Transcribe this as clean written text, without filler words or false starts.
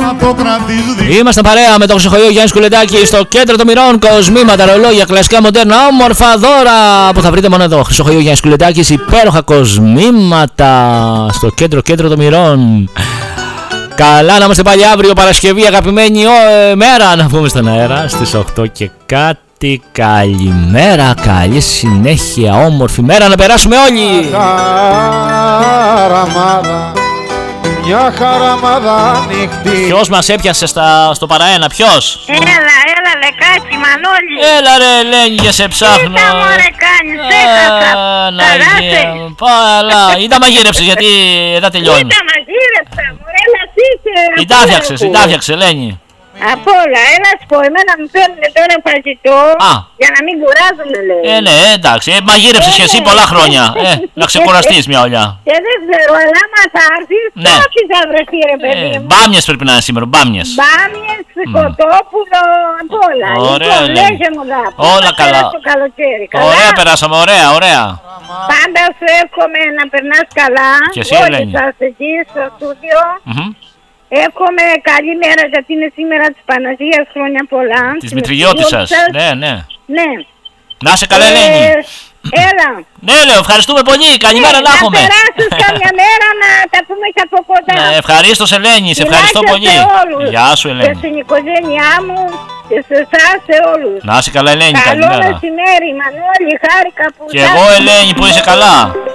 Είμαστε παρέα με το Χρυσοχοϊό Γιάννη Κουλεντάκη στο κέντρο των Μοιρών. Κοσμήματα, ρολόγια, κλασικά, μοντέρνα, όμορφα δώρα που θα βρείτε μόνο εδώ. Χρυσοχοϊό Γιάννη Κουλεντάκη, υπέροχα κοσμήματα στο κέντρο των Μοιρών. Καλά να είμαστε πάλι αύριο Παρασκευή, αγαπημένη μέρα να βγούμε στον αέρα στις 8 και κάτι. Καλημέρα, καλή συνέχεια, όμορφη μέρα να περάσουμε όλοι. Μια χαραμάδα νυχτή. Ποιος μας έπιασε στο παραένα, ποιος? Έλα Λεκάκη, Μανώλη. Έλα ρε Ελένη, για σε ψάχνω. Κοίτα μωρέ κάνεις, έχασα. Καλά, ή τα μαγείρεψες γιατί δεν τελειώνει. Κοίτα μαγείρεψα μωρέ, έλα είσαι. Η τα φτιάξες Ελένη. Απ' όλα, ένα σου πω, εμένα μου φέρνουν τώρα φαγητό για να μην κουράζομαι λέει. Ναι, εντάξει, μαγείρεψες και εσύ πολλά χρόνια. Να ξεκουραστείς μια ολιά. Και δεν ξέρω, αλλά άμα θα έρθεις, πόσοι θα βρεθεί ρε παιδί μου. Μπάμιες πρέπει να είναι σήμερα, μπάμιες. Μπάμιες, κοτόπουλο, απ' όλα. Ωραία, λοιπόν, λέγε μου δάπου. Όλα καλά. Το καλοκαίρι, Ωραία περάσαμε, ωραία. Πάντα σου εύχομαι να περνάς καλά. Και εσύ Ελένη. Όλοι σας εκεί στο στούντιο. Εύχομαι καλή μέρα γιατί είναι σήμερα της Παναγίας, χρόνια πολλά. Της Μητριγιώτισσας, ναι. Να είσαι καλά Ελένη. Έλα. Ναι λέω, ευχαριστούμε πολύ, καλημέρα να έχουμε. Να περάσεις καμιά μέρα να τα πούμε και από κοντά. Ναι, ευχαρίστως Ελένη, σε ευχαριστώ πολύ. Γεια σου Ελένη. Και στην οικογένειά μου και σε εσάς σε όλους. Να είσαι καλά Ελένη, καλό καλημέρα. μεσημέρι Μανώλη, χάρηκα που... Και εγώ Ελένη που είσαι καλά.